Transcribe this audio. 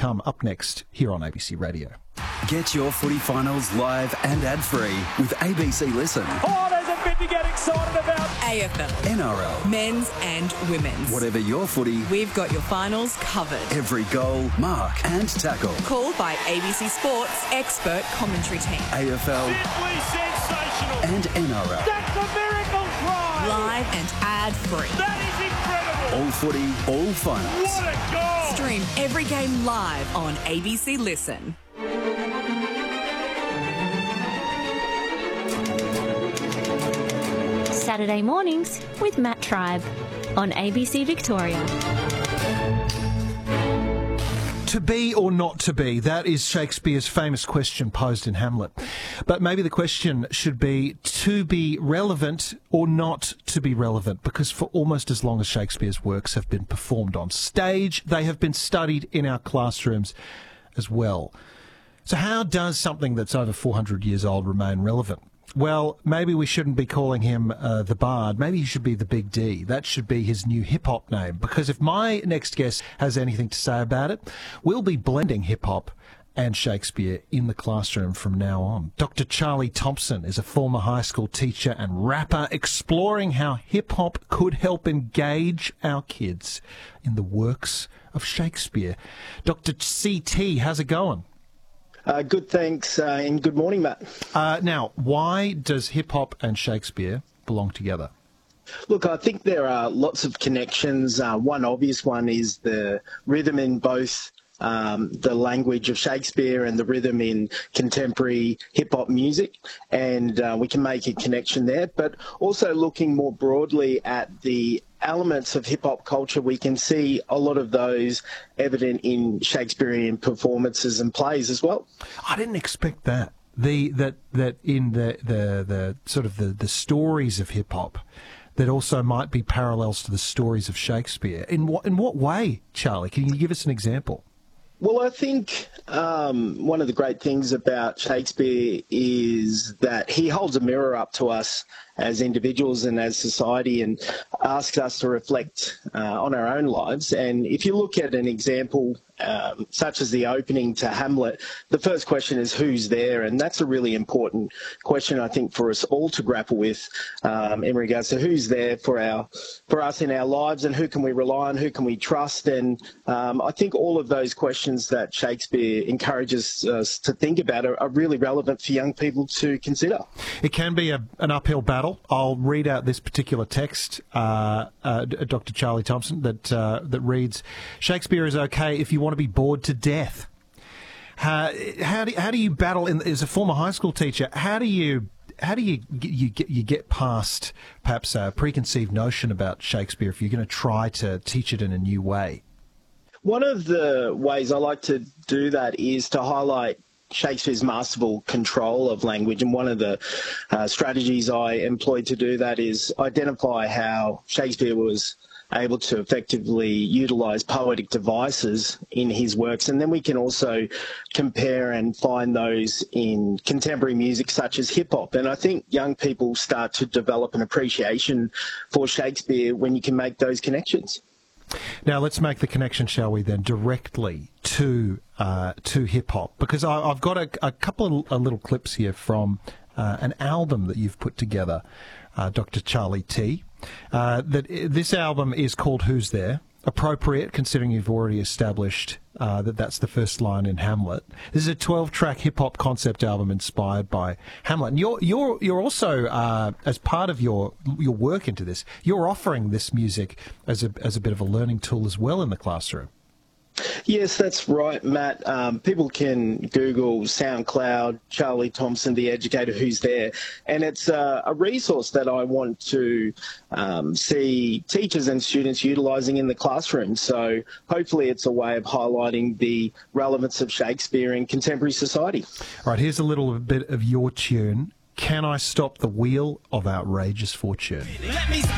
come up next here on ABC Radio. Get your footy finals live and ad-free with ABC Listen. Oh, there's a bit to get excited about. AFL. NRL. Men's and women's. Whatever your footy, We've got your finals covered. every goal, mark and tackle. Called by ABC Sports expert commentary team. AFL Simply sensational. and NRL. That's a miracle try. Live and ad-free. That is incredible. All footy, all finals. What a goal. Stream every game live on ABC Listen. Saturday mornings with Matt Tribe on ABC Victoria. To be or not to be, that is Shakespeare's famous question posed in Hamlet. But maybe the question should be to be relevant or not to be relevant, because for almost as long as Shakespeare's works have been performed on stage, they have been studied in our classrooms as well. So how does something that's over 400 years old remain relevant? Well, maybe we shouldn't be calling him the Bard. Maybe he should be the Big D. That should be his new hip-hop name, because if my next guest has anything to say about it, we'll be blending hip-hop and Shakespeare in the classroom from now on. Dr. Charlie Thompson is a former high school teacher and rapper exploring how hip-hop could help engage our kids in the works of Shakespeare. Dr. CT, how's it going? Good, thanks, and good morning, Matt. Now, why does hip-hop and Shakespeare belong together? Look, I think there are lots of connections. One obvious one is the rhythm in both the language of Shakespeare and the rhythm in contemporary hip-hop music, and we can make a connection there. But also looking more broadly at the elements of hip-hop culture, we can see a lot of those evident in Shakespearean performances and plays as well. I didn't expect that. That in the sort of the stories of hip-hop, that also might be parallels to the stories of Shakespeare. In what way, Charlie? Can you give us an example? Well, I think one of the great things about Shakespeare is that he holds a mirror up to us as individuals and as society and asks us to reflect on our own lives. And if you look at an example such as the opening to Hamlet, the first question is who's there? And that's a really important question, I think, for us all to grapple with in regards to who's there for us in our lives, and who can we rely on, who can we trust. And I think all of those questions that Shakespeare encourages us to think about are really relevant for young people to consider. It can be an uphill battle. I'll read out this particular text, Dr. Charlie Thompson, that reads, "Shakespeare is okay if you want to be bored to death." How do you battle as a former high school teacher? How do you get past perhaps a preconceived notion about Shakespeare if you're going to try to teach it in a new way? One of the ways I like to do that is to highlight Shakespeare's masterful control of language, and one of the strategies I employed to do that is identify how Shakespeare was able to effectively utilise poetic devices in his works, and then we can also compare and find those in contemporary music such as hip-hop. And I think young people start to develop an appreciation for Shakespeare when you can make those connections. Now let's make the connection, shall we, then, directly to hip-hop, because I've got a couple of little clips here from an album that you've put together, Dr. Charlie T. That this album is called Who's There? Appropriate, considering you've already established that's the first line in Hamlet. This is a 12-track hip-hop concept album inspired by Hamlet. And you're also, as part of your work into this, you're offering this music as a bit of a learning tool as well in the classroom. Yes, that's right, Matt. People can Google SoundCloud, Charlie Thompson, the educator who's there, and it's a resource that I want to see teachers and students utilising in the classroom. So hopefully it's a way of highlighting the relevance of Shakespeare in contemporary society. All right, here's a little bit of your tune. Can I Stop the Wheel of Outrageous Fortune?